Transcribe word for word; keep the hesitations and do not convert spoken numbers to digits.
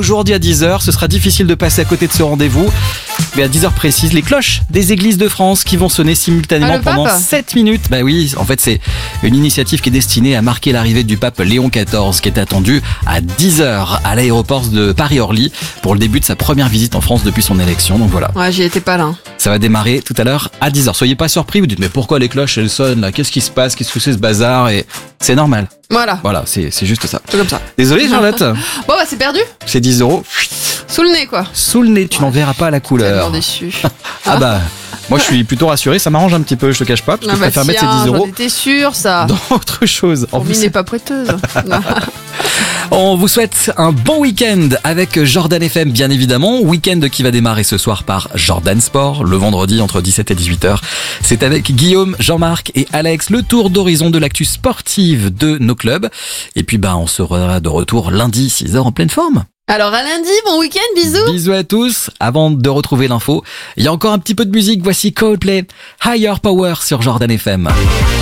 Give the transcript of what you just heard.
aujourd'hui à dix heures. Ce sera difficile de passer à côté de ce rendez-vous. Mais à dix heures précises, les cloches des églises de France qui vont sonner simultanément ah, pendant pape sept minutes. Bah oui, en fait, c'est une initiative qui est destinée à marquer l'arrivée du pape Léon quatorze, qui est attendu à dix heures à l'aéroport de Paris-Orly pour le début de sa première visite en France depuis son élection. Donc voilà. Ouais, j'y étais pas là. Ça va démarrer tout à l'heure à dix heures. Soyez pas surpris, vous dites mais pourquoi les cloches elles sonnent là? Qu'est-ce qui se passe? Qu'est-ce que c'est ce bazar? Et c'est normal. Voilà. Voilà, c'est, c'est juste ça. C'est comme ça. Désolé Charlotte. Bon bah c'est perdu. C'est dix euros. Sous le nez quoi. Sous le nez, tu n'en verras pas la couleur. Tellement déçu. Ah bah, moi je suis plutôt rassuré, ça m'arrange un petit peu, je te cache pas, parce que Ah je bah préfère mettre ces tiens, dix euros j'en étais sûr ça. dans autre chose. En Fourmi plus, n'est pas prêteuse. on vous souhaite un bon week-end avec Jordan F M, bien évidemment. Week-end qui va démarrer ce soir par Jordan Sport, le vendredi entre dix-sept et dix-huit heures. C'est avec Guillaume, Jean-Marc et Alex, le tour d'horizon de l'actu sportive de nos clubs. Et puis bah, on sera de retour lundi, six heures en pleine forme. Alors à lundi, bon week-end, bisous. Bisous à tous. Avant de retrouver l'info, il y a encore un petit peu de musique. Voici Coldplay, Higher Power sur Jordan F M.